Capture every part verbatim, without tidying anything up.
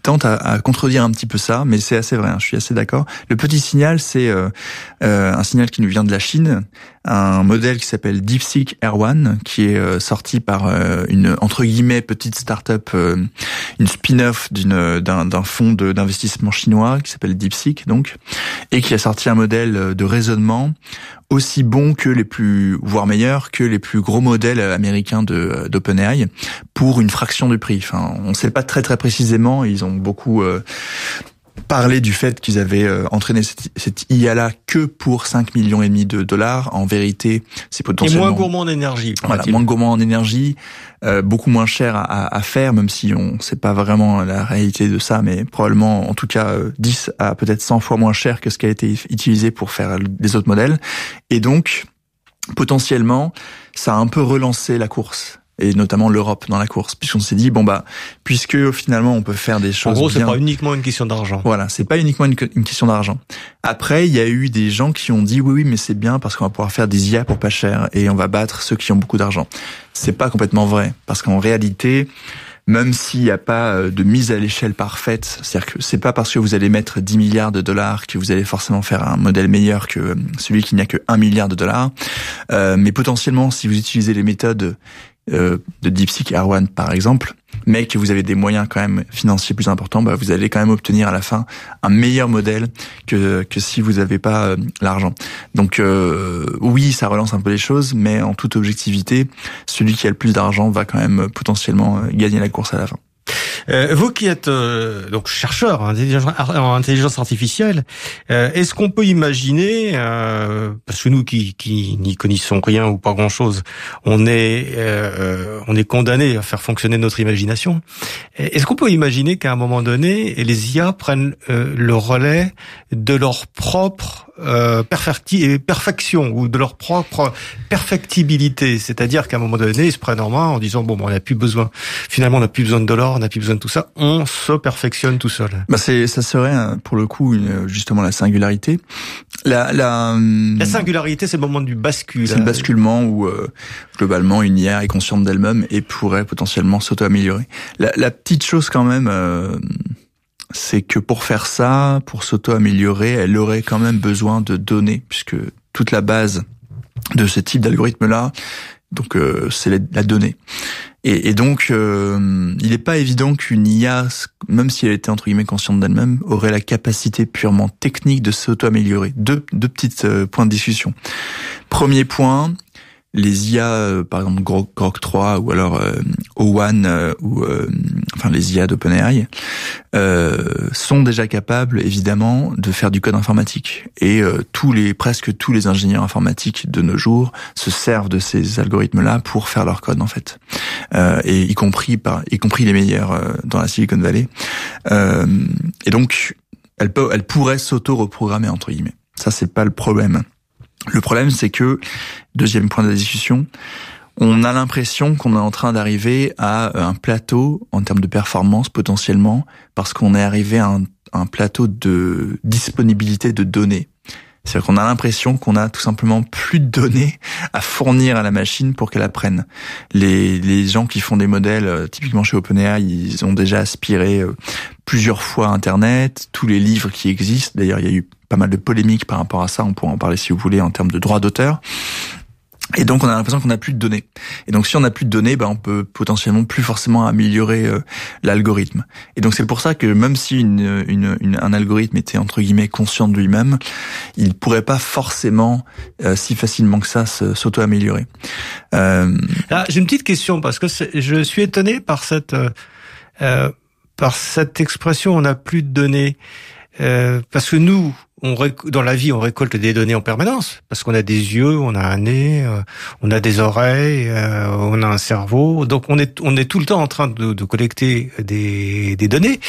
tente à, à contredire un petit peu ça, mais c'est assez vrai, hein, je suis assez d'accord. Le petit signal, c'est euh, euh, un signal qui nous vient de la Chine, un modèle qui s'appelle DeepSeek R un, qui est euh, sorti par euh, une, entre guillemets, petite start-up, euh, une spin-off d'une, d'un, d'un fonds de, d'investissement chinois qui s'appelle DeepSeek, donc, et qui a sorti un modèle de raisonnement aussi bon que les plus, voire meilleur que les plus gros modèles américains de d'OpenAI pour une fraction du prix. Enfin, on ne sait pas très très précisément. Ils ont beaucoup euh, parlé du fait qu'ils avaient euh, entraîné cette, cette I A-là que pour cinq millions et demi de dollars. En vérité, c'est potentiellement... Et moins gourmand en énergie. Voilà, moins gourmand en énergie, euh, beaucoup moins cher à, à, à faire, même si on ne sait pas vraiment la réalité de ça, mais probablement, en tout cas, euh, dix à peut-être cent fois moins cher que ce qui a été utilisé pour faire les autres modèles. Et donc, potentiellement, ça a un peu relancé la course, et notamment l'Europe dans la course, puisqu'on s'est dit, bon bah, puisque finalement on peut faire des choses En gros, bien... c'est pas uniquement une question d'argent. Voilà, c'est pas uniquement une, une question d'argent. Après, il y a eu des gens qui ont dit, oui, oui, mais c'est bien parce qu'on va pouvoir faire des I A pour pas cher, et on va battre ceux qui ont beaucoup d'argent. C'est pas complètement vrai, parce qu'en réalité... Même s'il n'y a pas de mise à l'échelle parfaite, c'est-à-dire que c'est pas parce que vous allez mettre dix milliards de dollars que vous allez forcément faire un modèle meilleur que celui qui n'a que un milliard de dollars. Euh, mais potentiellement, si vous utilisez les méthodes euh, de DeepSeek R un par exemple, mais que vous avez des moyens quand même financiers plus importants, bah vous allez quand même obtenir à la fin un meilleur modèle que que si vous n'avez pas euh, l'argent. Donc euh, oui, ça relance un peu les choses, mais en toute objectivité, celui qui a le plus d'argent va quand même potentiellement gagner la course à la fin. Euh, vous qui êtes euh, donc chercheur en intelligence, en intelligence artificielle, euh, est-ce qu'on peut imaginer, euh, parce que nous qui, qui n'y connaissons rien ou pas grand-chose, on est euh, on est condamné à faire fonctionner notre imagination. Est-ce qu'on peut imaginer qu'à un moment donné, les I A prennent euh, le relais de leur propre euh, perfecti- perfection ou de leur propre perfectibilité, c'est-à-dire qu'à un moment donné, ils se prennent en main en disant bon, bon on n'a plus besoin, finalement on n'a plus besoin de dollars, on n'a plus besoin de tout ça, on se perfectionne tout seul. Bah c'est, ça serait pour le coup une, justement la singularité. La, la, la singularité, c'est le moment du bascule. C'est le basculement où euh, globalement une I A est consciente d'elle-même et pourrait potentiellement s'auto-améliorer. La, la petite chose quand même, euh, c'est que pour faire ça, pour s'auto-améliorer, elle aurait quand même besoin de données, puisque toute la base de ce type d'algorithme-là, donc euh, c'est la, la donnée. Et, et donc, euh, il n'est pas évident qu'une I A, même si elle était entre guillemets consciente d'elle-même, aurait la capacité purement technique de s'auto-améliorer. Deux, deux petits euh, points de discussion. Premier point, les I A, euh, par exemple Grok, Grok trois ou alors euh, O un euh, ou euh, enfin les I A d'OpenAI euh, sont déjà capables évidemment de faire du code informatique et euh, tous les presque tous les ingénieurs informatiques de nos jours se servent de ces algorithmes-là pour faire leur code en fait, euh, et y compris par y compris les meilleurs euh, dans la Silicon Valley. Euh, et donc elle peut elle pourrait s'auto-reprogrammer entre guillemets. Ça c'est pas le problème. Le problème, c'est que, deuxième point de la discussion, on a l'impression qu'on est en train d'arriver à un plateau en termes de performance potentiellement, parce qu'on est arrivé à un, un plateau de disponibilité de données. C'est-à-dire qu'on a l'impression qu'on a tout simplement plus de données à fournir à la machine pour qu'elle apprenne. Les, les gens qui font des modèles, typiquement chez OpenAI, ils ont déjà aspiré plusieurs fois Internet, tous les livres qui existent. D'ailleurs, il y a eu pas mal de polémiques par rapport à ça. On pourra en parler si vous voulez en termes de droits d'auteur. Et donc, on a l'impression qu'on n'a plus de données. Et donc, si on n'a plus de données, ben, on peut potentiellement plus forcément améliorer euh, l'algorithme. Et donc, c'est pour ça que même si une, une, une, un algorithme était, entre guillemets, conscient de lui-même, il pourrait pas forcément, euh, si facilement que ça, se, s'auto-améliorer. Euh... Là, j'ai une petite question, parce que c'est, je suis étonné par cette, euh, par cette expression, on n'a plus de données. Euh, parce que nous, on réc- dans la vie, on récolte des données en permanence, parce qu'on a des yeux, on a un nez, euh, on a des oreilles, euh, on a un cerveau. Donc on est on est tout le temps en train de, de collecter des, des données.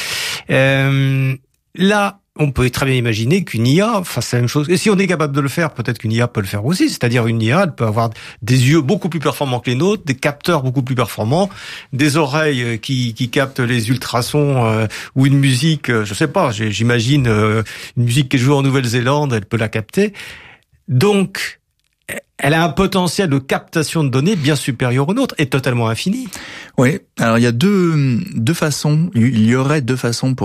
Euh, là, on peut très bien imaginer qu'une I A fasse la même chose. Et si on est capable de le faire, peut-être qu'une I A peut le faire aussi. C'est-à-dire une I A, elle peut avoir des yeux beaucoup plus performants que les nôtres, des capteurs beaucoup plus performants, des oreilles qui, qui captent les ultrasons, euh, ou une musique, je sais pas, j'imagine euh, une musique qui est jouée en Nouvelle-Zélande, elle peut la capter. Donc, elle a un potentiel de captation de données bien supérieur au nôtre et totalement infini. Oui, alors il y a deux deux façons, il y aurait deux façons pour